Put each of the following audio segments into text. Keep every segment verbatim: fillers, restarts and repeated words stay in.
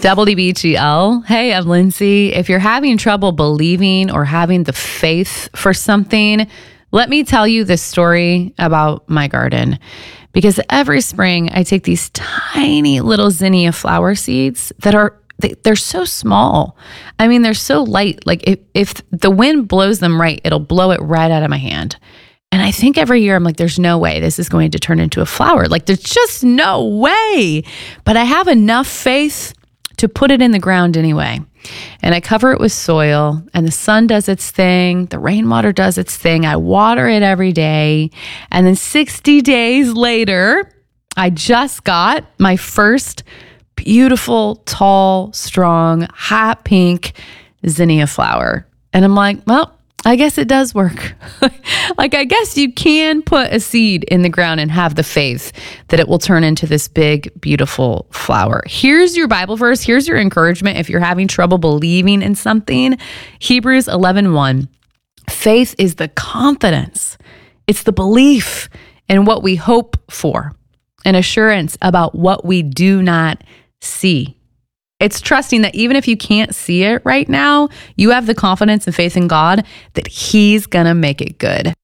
W B G L. Hey, I'm Lindsay. If you're having trouble believing or having the faith for something, let me tell you this story about my garden. Because every spring, I take these tiny little zinnia flower seeds that are, they, they're so small. I mean, they're so light. Like if, if the wind blows them right, it'll blow it right out of my hand. And I think every year I'm like, there's no way this is going to turn into a flower. Like there's just no way. But I have enough faith to put it in the ground anyway. And I cover it with soil, and the sun does its thing. The rainwater does its thing. I water it every day. And then sixty days later, I just got my first beautiful, tall, strong, hot pink zinnia flower. And I'm like, well, I guess it does work. Like, I guess you can put a seed in the ground and have the faith that it will turn into this big, beautiful flower. Here's your Bible verse. Here's your encouragement if you're having trouble believing in something. Hebrews eleven one. Faith is the confidence. It's the belief in what we hope for, an assurance about what we do not see. It's trusting that even if you can't see it right now, you have the confidence and faith in God that He's going to make it good.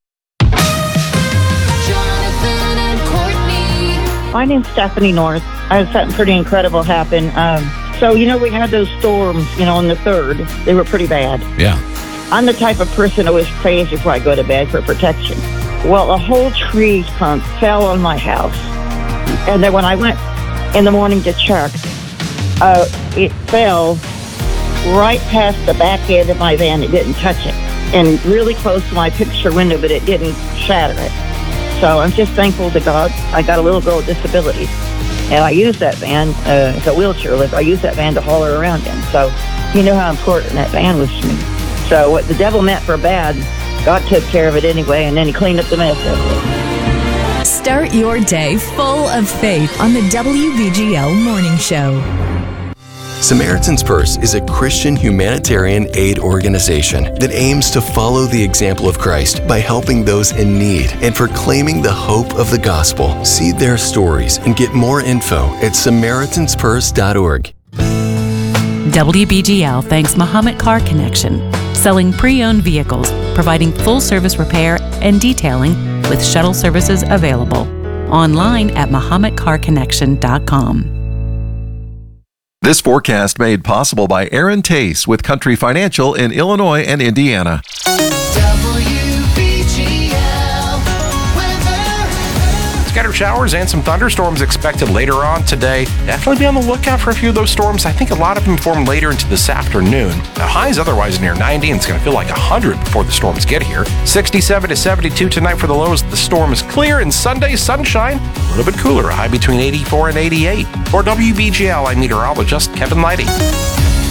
My name's Stephanie North. I had something pretty incredible happen. Um, so, you know, we had those storms, you know, on the third. They were pretty bad. Yeah. I'm the type of person who always prays before I go to bed for protection. Well, a whole tree trunk fell on my house. And then when I went in the morning to check, Uh, it fell right past the back end of my van. It didn't touch it. And really close to my picture window, but it didn't shatter it. So I'm just thankful to God. I got a little girl with disabilities. And I use that van, uh, it's a wheelchair lift. I use that van to haul her around in. So you know how important that van was to me. So what the devil meant for bad, God took care of it anyway, and then He cleaned up the mess of it. Start your day full of faith on the W B G L Morning Show. Samaritan's Purse is a Christian humanitarian aid organization that aims to follow the example of Christ by helping those in need and proclaiming the hope of the gospel. See their stories and get more info at samaritans purse dot org. W B G L thanks Muhammad Car Connection, selling pre-owned vehicles, providing full-service repair and detailing with shuttle services available. Online at muhammad car connection dot com. This forecast made possible by Aaron Tace with Country Financial in Illinois and Indiana. Scattered showers and some thunderstorms expected later on today. Definitely be on the lookout for a few of those storms. I think a lot of them form later into this afternoon. The high's otherwise near ninety, and it's going to feel like one hundred before the storms get here. sixty-seven to seventy-two tonight for the lows. The storm is clear, and Sunday sunshine, a little bit cooler, a high between eighty-four and eighty-eight. For W B G L, I'm meteorologist Kevin Lighty.